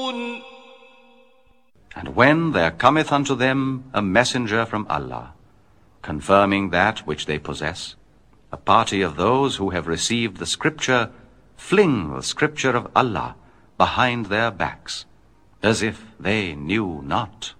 يعلمون. And when there cometh unto them a messenger from Allah, confirming that which they possess, a party of those who have received the scripture fling the scripture of Allah behind their backs, as if they knew not.